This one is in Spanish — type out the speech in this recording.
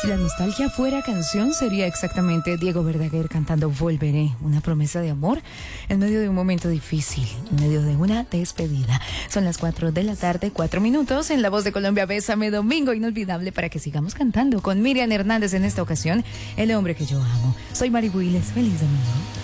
Si la nostalgia fuera canción, sería exactamente Diego Verdaguer cantando Volveré, una promesa de amor en medio de un momento difícil, en medio de una despedida. Son las 4 de la tarde, 4 minutos, en La Voz de Colombia. Bésame, domingo inolvidable para que sigamos cantando con Miriam Hernández en esta ocasión, El hombre que yo amo. Soy Mari Builes, feliz domingo.